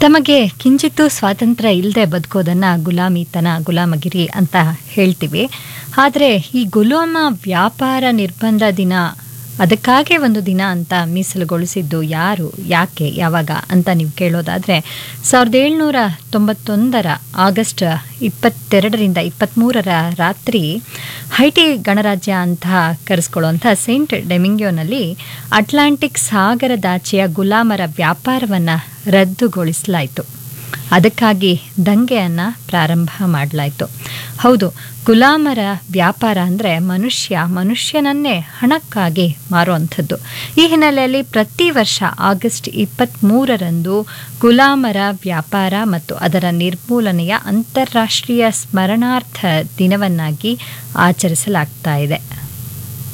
ತಮಗೆ ಕಿಂಚಿತ್ತೂ ಸ್ವಾತಂತ್ರ್ಯ ಇಲ್ಲದೆ ಬದುಕೋದನ್ನು ಗುಲಾಮಿತನ ಗುಲಾಮಗಿರಿ ಅಂತ ಹೇಳ್ತೀವಿ. ಆದರೆ ಈ ಗುಲಾಮ ವ್ಯಾಪಾರ ನಿರ್ಬಂಧ ದಿನ ಅದಕ್ಕಾಗೇ ಒಂದು ದಿನ ಅಂತ ಮೀಸಲುಗೊಳಿಸಿದ್ದು ಯಾರು, ಯಾಕೆ, ಯಾವಾಗ ಅಂತ ನೀವು ಕೇಳೋದಾದರೆ 1791 ಆಗಸ್ಟ್ 22ರಿಂದ 23 ರಾತ್ರಿ ಹೈಟಿ ಗಣರಾಜ್ಯ ಅಂತ ಕರೆಸ್ಕೊಳ್ಳುವಂಥ ಸೇಂಟ್ ಡೊಮಿಂಗ್ಯೋನಲ್ಲಿ ಅಟ್ಲಾಂಟಿಕ್ ಸಾಗರದಾಚೆಯ ಗುಲಾಮರ ವ್ಯಾಪಾರವನ್ನು ರದ್ದುಗೊಳಿಸಲಾಯಿತು. ಅದಕ್ಕಾಗಿ ದಂಗೆಯನ್ನು ಪ್ರಾರಂಭ ಮಾಡಲಾಯಿತು. ಹೌದು, ಗುಲಾಮರ ವ್ಯಾಪಾರ ಅಂದರೆ ಮನುಷ್ಯನನ್ನೇ ಹಣಕ್ಕಾಗಿ ಮಾರುವಂಥದ್ದು. ಈ ಹಿನ್ನೆಲೆಯಲ್ಲಿ ಪ್ರತಿ ವರ್ಷ ಆಗಸ್ಟ್ 23ರಂದು ಗುಲಾಮರ ವ್ಯಾಪಾರ ಮತ್ತು ಅದರ ನಿರ್ಮೂಲನೆಯ ಅಂತಾರಾಷ್ಟ್ರೀಯ ಸ್ಮರಣಾರ್ಥ ದಿನವನ್ನಾಗಿ ಆಚರಿಸಲಾಗ್ತಾ ಇದೆ.